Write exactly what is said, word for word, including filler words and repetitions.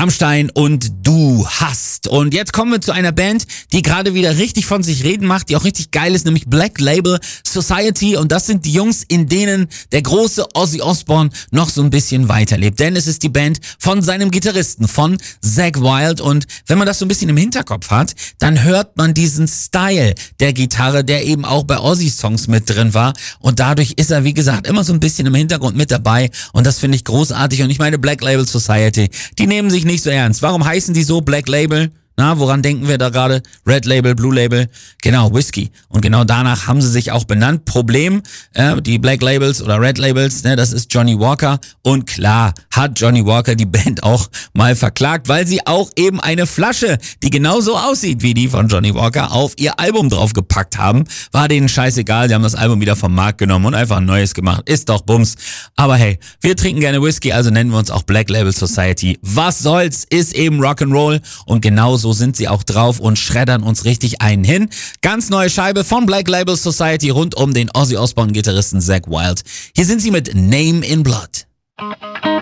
Rammstein und Du hast. Und jetzt kommen wir zu einer Band, die gerade wieder richtig von sich reden macht, die auch richtig geil ist, nämlich Black Label Society. Und das sind die Jungs, in denen der große Ozzy Osbourne noch so ein bisschen weiterlebt. Denn es ist die Band von seinem Gitarristen, von Zakk Wylde. Und wenn man das so ein bisschen im Hinterkopf hat, dann hört man diesen Style der Gitarre, der eben auch bei Ozzys Songs mit drin war. Und dadurch ist er, wie gesagt, immer so ein bisschen im Hintergrund mit dabei. Und das finde ich großartig. Und ich meine, Black Label Society, die nehmen sich nicht so ernst. Warum heißen die so Black Label? Na, woran denken wir da gerade? Red Label, Blue Label, genau, Whisky. Und genau danach haben sie sich auch benannt. Problem, äh, die Black Labels oder Red Labels, ne, das ist Johnny Walker. Und klar hat Johnny Walker die Band auch mal verklagt, weil sie auch eben eine Flasche, die genauso aussieht wie die von Johnny Walker, auf ihr Album draufgepackt haben. War denen scheißegal, sie haben das Album wieder vom Markt genommen und einfach ein neues gemacht. Ist doch Bums. Aber hey, wir trinken gerne Whisky, also nennen wir uns auch Black Label Society. Was soll's, ist eben Rock'n'Roll und genauso so sind sie auch drauf und schreddern uns richtig einen hin. Ganz neue Scheibe von Black Label Society rund um den Ozzy Osbourne Gitarristen Zakk Wylde. Hier sind sie mit Name in Blood.